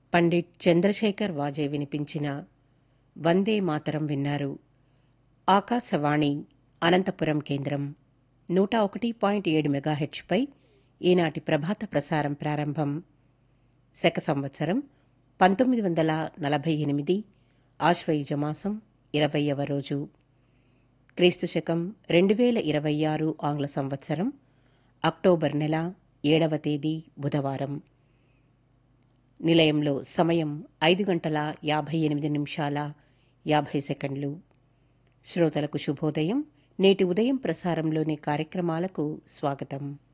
పండిట్ చంద్రశేఖర్ వాజే వినిపించిన వందే మాతరం విన్నారు. ఆకాశవాణి అనంతపురం కేంద్రం 101.7 మెగాహెర్ట్జ్పై ఈనాటి ప్రభాత ప్రసారం ప్రారంభం. శక సంవత్సరం 1948 ఆశ్వయుజమాసం 20వ రోజు, క్రీస్తు శకం 2026 ఆంగ్ల సంవత్సరం అక్టోబర్ నెల 7వ తేదీ బుధవారం. నిలయంలో సమయం 5:58 శ్రోతలకు శుభోదయం. నేటి ఉదయం ప్రసారంలోని కార్యక్రమాలకు స్వాగతం.